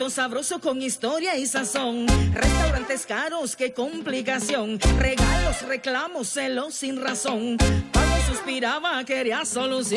Cocino sabroso con historia y sazón. Restaurantes caros, qué complicación. Regalos, reclamos, celos sin razón. Cuando suspiraba quería solución.